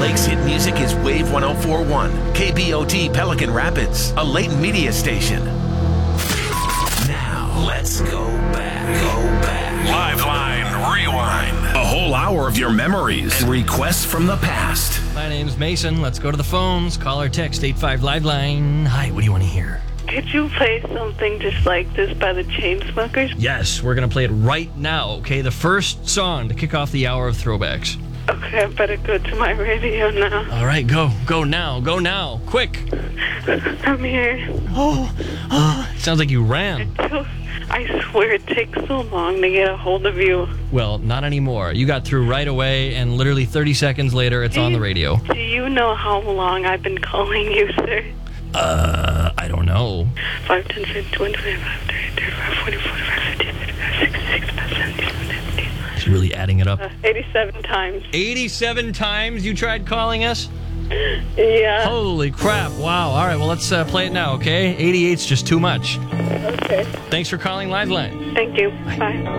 Lake's hit music is Wave 104.1, KBOT Pelican Rapids, a Leighton Media station. Now, let's go back. Liveline Rewind. A whole hour of your memories and requests from the past. My name's Mason. Let's go to the phones. Call or text 85 Liveline. Hi, what do you want to hear? Could you play something just like this by the Chainsmokers? Yes, we're going to play it right now, okay? The first song to kick off the hour of throwbacks. Okay, I better go to my radio now. All right, go. Go now. Quick. I'm here. Sounds like you ran. I swear it takes so long to get a hold of you. Well, not anymore. You got through right away, and literally 30 seconds later, it's on the radio. Do you know how long I've been calling you, sir? I don't know. 5, 10, 15, 20, 25, 30, 35, 40, 45, 50, 55, 60, 65, 70, 70. She's really adding it up. 87 times. 87 times you tried calling us? Yeah. Holy crap. Wow. All right, well, let's play it now, okay? 88's just too much. Okay. Thanks for calling Liveline. Thank you. Bye.